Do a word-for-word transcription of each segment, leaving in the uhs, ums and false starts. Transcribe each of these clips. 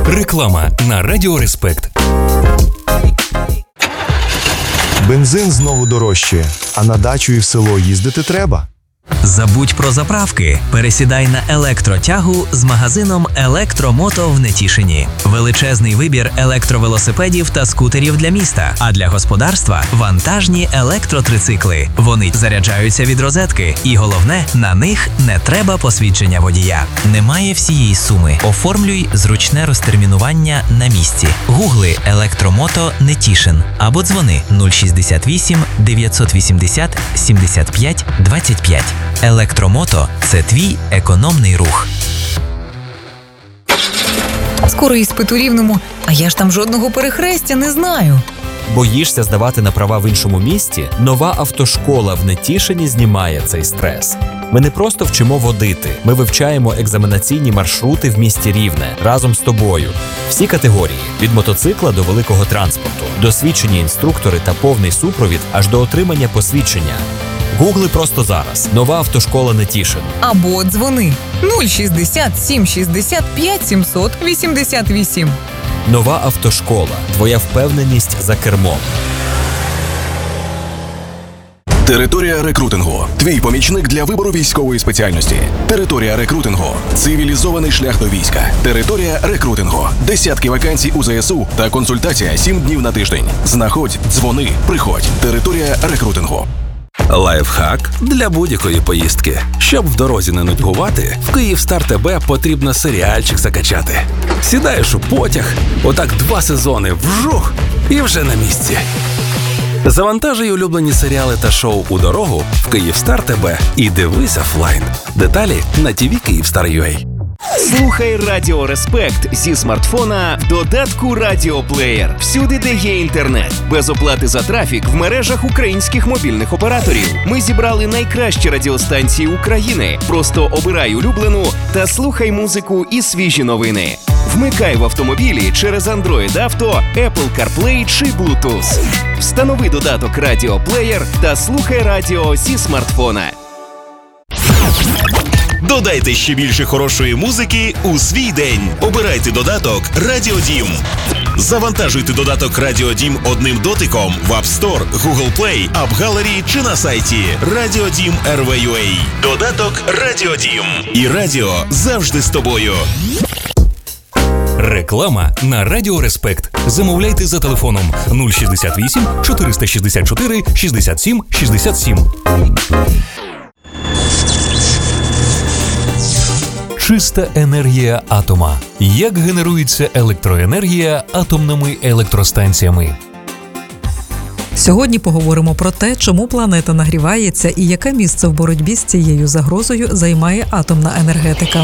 Реклама на Радіо Респект. Бензин знову дорожчає, а на дачу і в село їздити треба. Забудь про заправки. Пересідай на електротягу з магазином «Електромото» в Нетішині. Величезний вибір електровелосипедів та скутерів для міста, а для господарства – вантажні електротрицикли. Вони заряджаються від розетки. І головне, на них не треба посвідчення водія. Немає всієї суми. Оформлюй зручне розтермінування на місці. Гугли «Електромото Нетішин» або дзвони нуль шістдесят вісім дев'ятсот вісімдесят сімдесят п'ять двадцять п'ять. Електромото – це твій економний рух. Скоро іспит у Рівному, а я ж там жодного перехрестя не знаю. Боїшся здавати на права в іншому місті? Нова автошкола в Нетішині знімає цей стрес. Ми не просто вчимо водити, ми вивчаємо екзаменаційні маршрути в місті Рівне разом з тобою. Всі категорії – від мотоцикла до великого транспорту, досвідчені інструктори та повний супровід аж до отримання посвідчення. Гугли просто зараз. Нова автошкола Нетішин. Або дзвони нуль шістдесят сім шістдесят п'ять сімсот вісімдесят вісім. Нова автошкола. Твоя впевненість за кермом. Територія рекрутингу. Твій помічник для вибору військової спеціальності. Територія рекрутингу. Цивілізований шлях до війська. Територія рекрутингу. Десятки вакансій у ЗСУ та консультація сім днів на тиждень. Знаходь, дзвони, приходь. Територія рекрутингу. Лайфхак для будь-якої поїздки. Щоб в дорозі не нудьгувати, в Київстар ТБ потрібно серіальчик закачати. Сідаєш у потяг, отак два сезони вжух і вже на місці. Завантажуй улюблені серіали та шоу у дорогу в Київстар ТБ і дивись офлайн. Деталі на ті ві Київстар точка ю а. Слухай Радіо Респект зі смартфона в додатку Радіоплеєр. Всюди, де є інтернет. Без оплати за трафік в мережах українських мобільних операторів. Ми зібрали найкращі радіостанції України. Просто обирай улюблену та слухай музику і свіжі новини. Вмикай в автомобілі через Android Auto, Apple CarPlay чи Bluetooth. Встанови додаток Радіоплеєр та слухай радіо зі смартфона. Додайте ще більше хорошої музики у свій день. Обирайте додаток Радіо Дім. Завантажуйте додаток Радіо Дім одним дотиком в App Store, Google Play, App Gallery чи на сайті радіо дім точка ар ве точка ю а. Додаток Радіо Дім. І радіо завжди з тобою. Реклама на Радіо Респект. Замовляйте за телефоном нуль шістдесят вісім чотириста шістдесят чотири шістдесят сім шістдесят сім. Чиста енергія атома. Як генерується електроенергія атомними електростанціями? Сьогодні поговоримо про те, чому планета нагрівається і яке місце в боротьбі з цією загрозою займає атомна енергетика.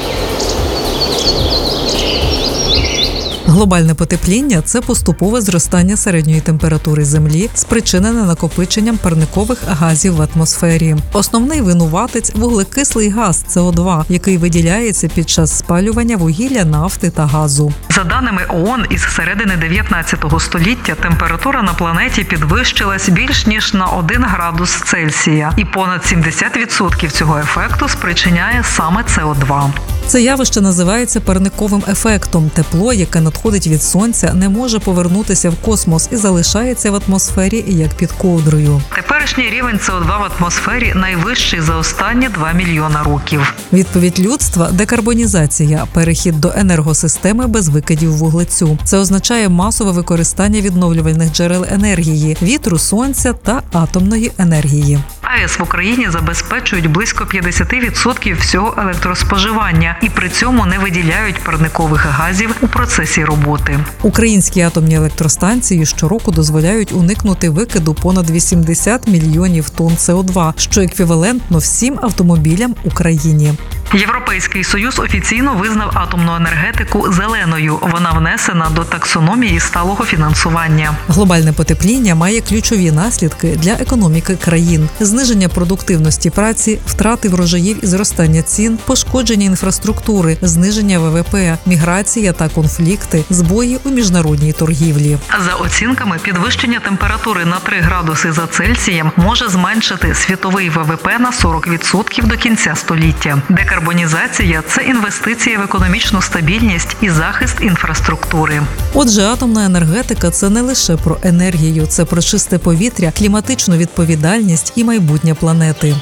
Глобальне потепління – це поступове зростання середньої температури Землі, спричинене накопиченням парникових газів в атмосфері. Основний винуватець – вуглекислий газ С О два, який виділяється під час спалювання вугілля, нафти та газу. За даними ООН, із середини дев'ятнадцятого століття температура на планеті підвищилась більш ніж на один градус Цельсія, і понад сімдесят відсотків цього ефекту спричиняє саме С О два. Це явище називається парниковим ефектом. Тепло, яке надходить від сонця, не може повернутися в космос і залишається в атмосфері як під ковдрою. Теперішній рівень С О два в атмосфері найвищий за останні два мільйона років. Відповідь людства – декарбонізація, перехід до енергосистеми без викидів вуглецю. Це означає масове використання відновлювальних джерел енергії – вітру, сонця та атомної енергії. АЕС в Україні забезпечують близько п'ятдесят відсотків всього електроспоживання і при цьому не виділяють парникових газів у процесі роботи. Українські атомні електростанції щороку дозволяють уникнути викиду понад вісімдесят мільйонів тонн С О два, що еквівалентно всім автомобілям в Україні. Європейський Союз офіційно визнав атомну енергетику зеленою. Вона внесена до таксономії сталого фінансування. Глобальне потепління має ключові наслідки для економіки країн. Зниження продуктивності праці, втрати врожаїв і зростання цін, пошкодження інфраструктури, зниження В В П, міграція та конфлікти, збої у міжнародній торгівлі. За оцінками, підвищення температури на три градуси за Цельсієм може зменшити світовий В В П на сорок відсотків до кінця століття. Декарбонізація Декарбонізація – це інвестиція в економічну стабільність і захист інфраструктури. Отже, атомна енергетика – це не лише про енергію, це про чисте повітря, кліматичну відповідальність і майбутнє планети.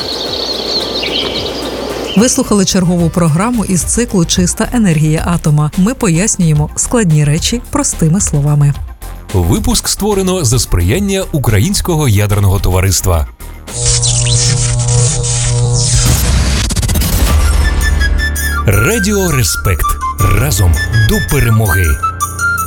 Ви слухали чергову програму із циклу «Чиста енергія атома». Ми пояснюємо складні речі простими словами. Випуск створено за сприяння Українського ядерного товариства. Радіо Респект. Разом до перемоги.